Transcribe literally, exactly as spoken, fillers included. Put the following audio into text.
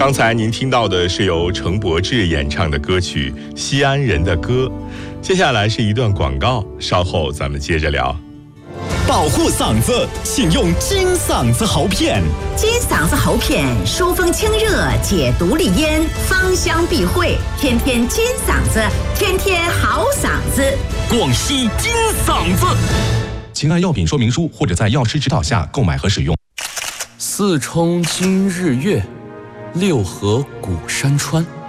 刚才您听到的是由程柏志演唱的歌曲《西安人的歌》，接下来是一段广告，稍后咱们接着聊。 保护嗓子，请用金嗓子喉片。 金嗓子喉片疏风清热，解毒利咽，芳香避秽，天天金嗓子，天天好嗓子。 广西金嗓子，请按药品说明书或者在药师指导下购买和使用。 四冲今日月，六合古山川。